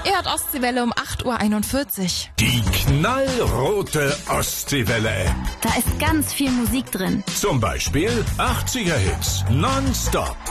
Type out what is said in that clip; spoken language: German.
Ihr hört Ostseewelle um 8:41 Uhr. Die knallrote Ostseewelle. Da ist ganz viel Musik drin. Zum Beispiel 80er-Hits nonstop.